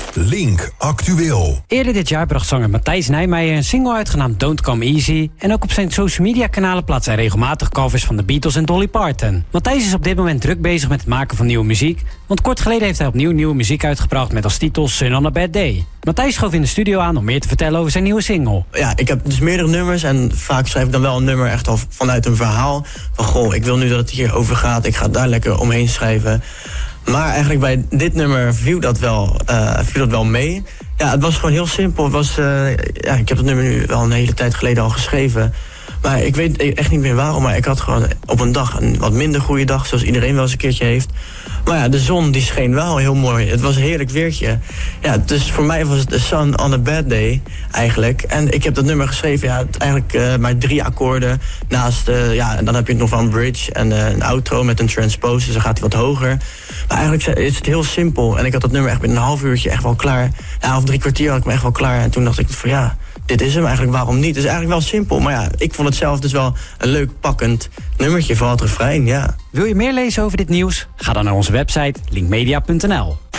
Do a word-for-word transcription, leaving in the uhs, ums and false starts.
Link Actueel. Eerder dit jaar bracht zanger Matthijs Nijmeijer een single uit genaamd Don't Come Easy. En ook op zijn social media kanalen plaatst hij regelmatig covers van de Beatles en Dolly Parton. Matthijs is op dit moment druk bezig met het maken van nieuwe muziek. Want kort geleden heeft hij opnieuw nieuwe muziek uitgebracht met als titel Sun on a Bad Day. Matthijs schoof in de studio aan om meer te vertellen over zijn nieuwe single. Ja, ik heb dus meerdere nummers en vaak schrijf ik dan wel een nummer echt al vanuit een verhaal. Van goh, ik wil nu dat het hier over gaat, ik ga daar lekker omheen schrijven. Maar eigenlijk bij dit nummer viel dat wel, uh, viel dat wel mee. Ja, het was gewoon heel simpel. Het was, uh, ja, ik heb het nummer nu wel een hele tijd geleden al geschreven. Maar ik weet echt niet meer waarom. Maar ik had gewoon op een dag een wat minder goede dag, zoals iedereen wel eens een keertje heeft. Maar ja, de zon die scheen wel heel mooi. Het was een heerlijk weertje. Ja, dus voor mij was het The Sun on a Bad Day eigenlijk. En ik heb dat nummer geschreven, ja, eigenlijk uh, maar drie akkoorden. Naast, uh, ja, en dan heb je nog wel een bridge en uh, een outro met een transpose. Dus dan gaat hij wat hoger. Maar eigenlijk is het heel simpel. En ik had dat nummer echt binnen een half uurtje echt wel klaar. Ja, of drie kwartier had ik me echt wel klaar. En toen dacht ik van ja, dit is hem eigenlijk, waarom niet? Het is eigenlijk wel simpel, maar ja, ik vond het zelf dus wel een leuk pakkend nummertje, vooral het refrein, ja. Wil je meer lezen over dit nieuws? Ga dan naar onze website linkmedia punt n l.